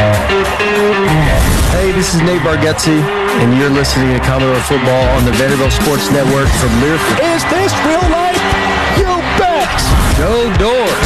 Hey, this is Nate Bargatze, and you're listening to Commodore Football on the Vanderbilt Sports Network from Learfield. Is this real life? You bet! Go Doors!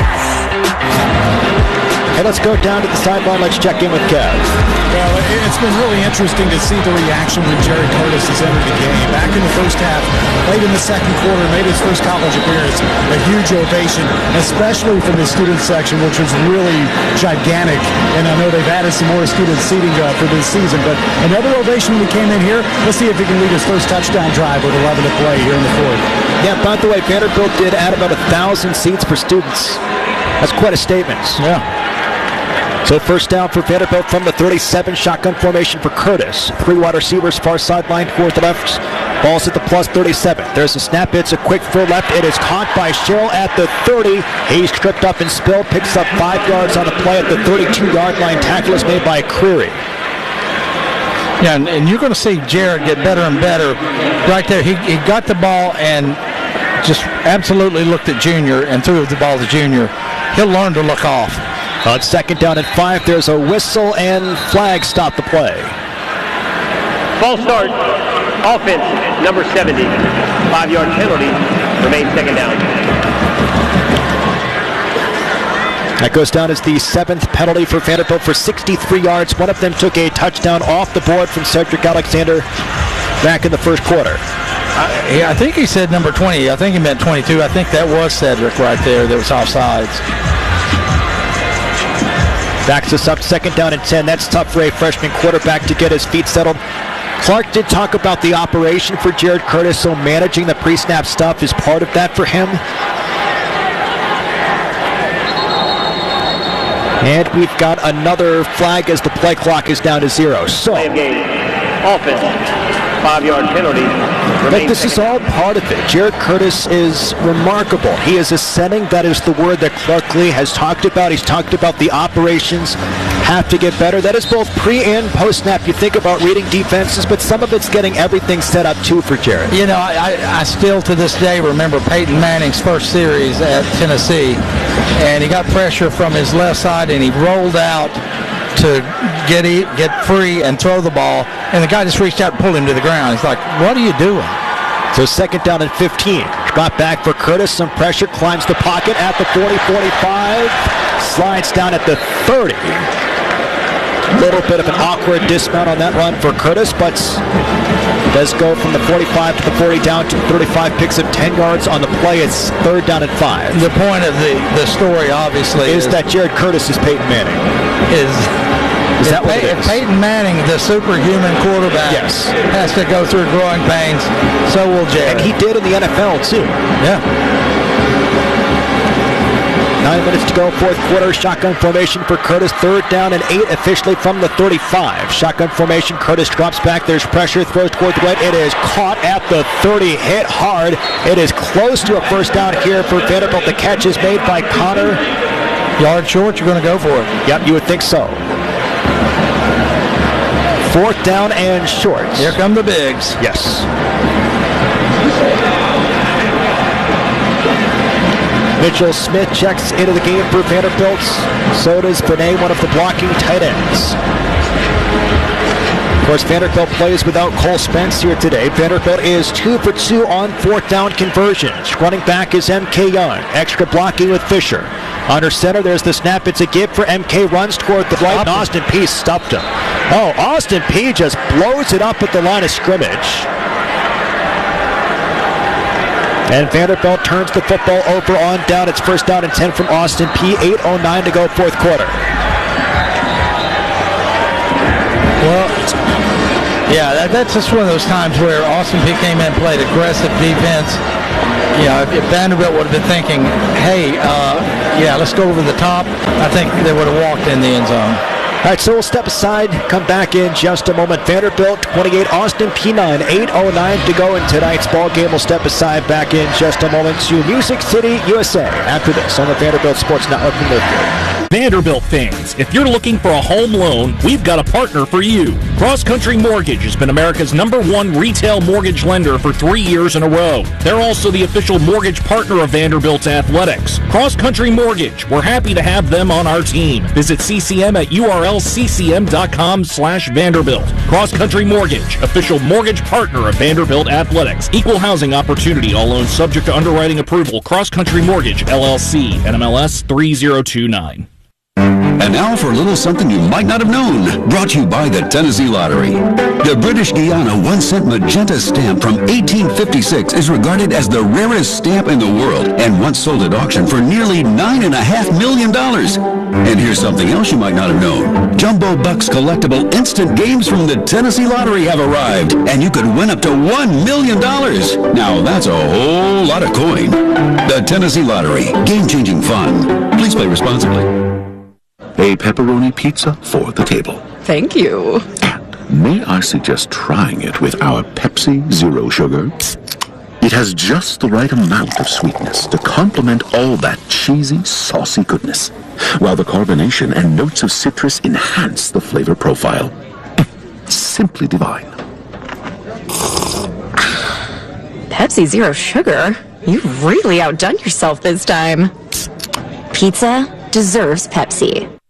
Hey, let's go down to the sideline. Let's check in with Kev. Well, it's been really interesting to see the reaction when Jared Curtis has entered the game. Back in the first half, late in the second quarter, made his first college appearance. A huge ovation, especially from the student section, which was really gigantic. And I know they've added some more student seating for this season. But another ovation when he came in here. Let's see if he can lead his first touchdown drive with 11 to play here in the fourth. Yeah, by the way, Vanderbilt did add about 1,000 seats for students. That's quite a statement. Yeah. So first down for Vanderbilt from the 37, shotgun formation for Curtis. 3 wide receivers, far sideline, 4th left. Ball's at the plus 37. There's a snap. It's a quick throw left. It is caught by Sherrill at the 30. He's tripped up and spilled. Picks up 5 yards on the play at the 32-yard line. Tackle is made by Creary. Yeah, and you're going to see Jared get better and better. Right there, he got the ball and just absolutely looked at Junior and threw the ball to Junior. He'll learn to look off. On second down and 5, there's a whistle and flag stop the play. Ball start. Offense, number 70. 5-yard penalty. Remains second down. That goes down as the 7th penalty for Vanderbilt for 63 yards. One of them took a touchdown off the board from Cedric Alexander back in the first quarter. I think he said number 20. I think he meant 22. I think that was Cedric right there that was offsides. Backs us up, second down and 10. That's tough for a freshman quarterback to get his feet settled. Clark did talk about the operation for Jared Curtis, so managing the pre-snap stuff is part of that for him. And we've got another flag as the play clock is down to 0. So, Offense, 5-yard penalty. but this is all part of it. Jared Curtis is remarkable. He is ascending. That is the word that Clark Lee has talked about. He's talked about the operations have to get better. That is both pre and post snap. You think about reading defenses, but some of it's getting everything set up too for Jared. You know, I still to this day remember Peyton Manning's first series at Tennessee, and he got pressure from his left side, and he rolled out to get free and throw the ball, and the guy just reached out and pulled him to the ground. He's like, what are you doing? So second down and 15. Got back for Curtis. Some pressure. Climbs the pocket at the 40, 45. Slides down at the 30. Little bit of an awkward dismount on that run for Curtis, but does go from the 45 to the 40 down to 35. Picks up 10 yards on the play. It's third down and 5. The point of the story, obviously, is that Jared Curtis is Peyton Manning. Is that what it is? If Peyton Manning, the superhuman quarterback, yes, has to go through growing pains, so will Jared. And he did in the NFL, too. Yeah. 9 minutes to go, fourth quarter. Shotgun formation for Curtis. Third down and 8 officially from the 35. Shotgun formation. Curtis drops back. There's pressure. Throws toward the right. It is caught at the 30. Hit hard. It is close to a first down here for Vanderbilt. The catch is made by Connor. Yard short, you're going to go for it. Yep, you would think so. Fourth down and short. Here come the bigs. Yes. Mitchell Smith checks into the game for Vanderbilt. So does Benet, one of the blocking tight ends. Of course, Vanderbilt plays without Cole Spence here today. Vanderbilt is 2 for 2 on fourth down conversions. Running back is M.K. Young. Extra blocking with Fisher. Under center, there's the snap. It's a give for M.K. Runs toward the right. Austin Peay stuffed him. Oh, Austin Peay just blows it up at the line of scrimmage. And Vanderbilt turns the football over on down. It's first down and 10 from Austin Peay. 8:09 to go, fourth quarter. Well, yeah, that's just one of those times where Austin Peay came in and played aggressive defense. You know, if Vanderbilt would have been thinking, hey, yeah, let's go over the top, I think they would have walked in the end zone. All right, so we'll step aside, come back in just a moment. Vanderbilt 28, Austin Peay 9, 8:09 to go in tonight's ball game. We'll step aside back in just a moment to Music City, USA after this on the Vanderbilt Sports Network in Learfield. Vanderbilt fans, if you're looking for a home loan, we've got a partner for you. Cross Country Mortgage has been America's #1 retail mortgage lender for 3 years in a row. They're also the official mortgage partner of Vanderbilt Athletics. Cross Country Mortgage, we're happy to have them on our team. Visit CCM at urlccm.com/Vanderbilt. Cross Country Mortgage, official mortgage partner of Vanderbilt Athletics. Equal housing opportunity, all loans subject to underwriting approval. Cross Country Mortgage, LLC, NMLS 3029. And now for a little something you might not have known, brought to you by the Tennessee Lottery. The British Guiana 1-cent magenta stamp from 1856 is regarded as the rarest stamp in the world and once sold at auction for nearly $9.5 million. And here's something else you might not have known. Jumbo Bucks collectible instant games from the Tennessee Lottery have arrived, and you could win up to $1 million. Now that's a whole lot of coin. The Tennessee Lottery, game-changing fun. Please play responsibly. A pepperoni pizza for the table. Thank you. And may I suggest trying it with our Pepsi Zero Sugar? It has just the right amount of sweetness to complement all that cheesy, saucy goodness, while the carbonation and notes of citrus enhance the flavor profile. Simply divine. Pepsi Zero Sugar? You've really outdone yourself this time. Pizza deserves Pepsi.